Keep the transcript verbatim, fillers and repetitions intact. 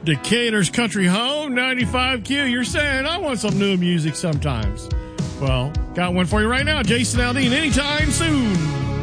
Decatur's Country Home, ninety-five Q. You're saying, I want some new music sometimes. Well, got one for you right now. Jason Aldean, anytime soon.